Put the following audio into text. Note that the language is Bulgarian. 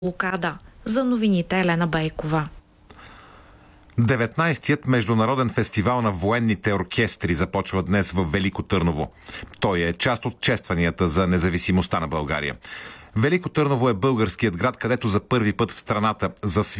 блокада. За новините Елена Бейкова. 19-тият международен фестивал на военните оркестри започва днес в Велико Търново. Той е част от честванията за независимостта на България. Велико Търново е българският град, където за първи път в страната засвирят